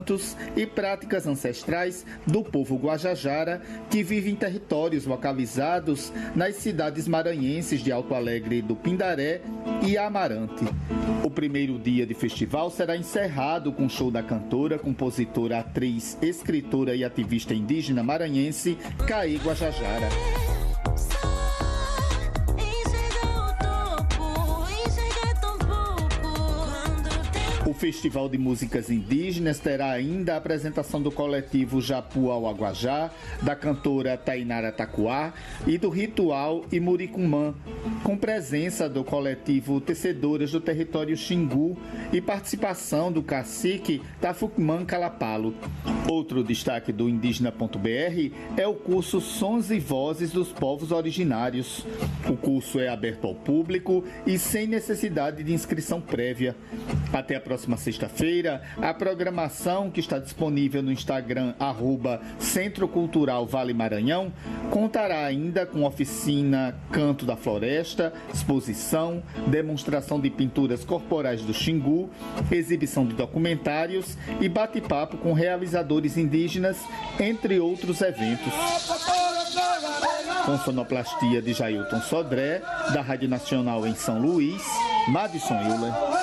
e práticas ancestrais do povo guajajara que vive em territórios localizados nas cidades maranhenses de Alto Alegre do Pindaré e Amarante. O primeiro dia de festival será encerrado com o show da cantora, compositora, atriz, escritora e ativista indígena maranhense Caê Guajajara. O Festival de Músicas Indígenas terá ainda a apresentação do coletivo Japu Auaguajá, da cantora Tainara Tacuá e do ritual Imuricumã, com presença do coletivo Tecedoras do Território Xingu e participação do cacique Tafukman Calapalo. Outro destaque do Indígena.br é o curso Sons e Vozes dos Povos Originários. O curso é aberto ao público e sem necessidade de inscrição prévia. Até a próxima sexta-feira, a programação que está disponível no Instagram @Centro Cultural Vale Maranhão contará ainda com oficina Canto da Floresta, exposição, demonstração de pinturas corporais do Xingu, exibição de documentários e bate-papo com realizadores indígenas, entre outros eventos. Com sonoplastia de Jailton Sodré, da Rádio Nacional em São Luís, Madison Euler.